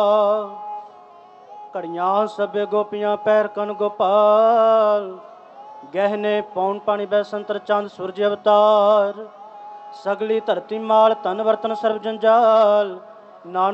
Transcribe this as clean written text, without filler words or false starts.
ਘੜੀਆਂ ਸਭੇ ਗੋਪੀਆਂ ਪੈਰ ਕਨ ਗੋਪਾਲ। ਗਹਿਨੇ ਪੌਣ ਪਾਣੀ ਬੈਸੰਤਰ ਚੰਦ ਸੂਰਜ ਅਵਤਾਰ। ਸਗਲੀ ਧਰਤੀ ਮਾਲ ਧਨ ਵਰਤਨ ਸਰਬ ਜੰਜਾਲ। ਨਾਨਕ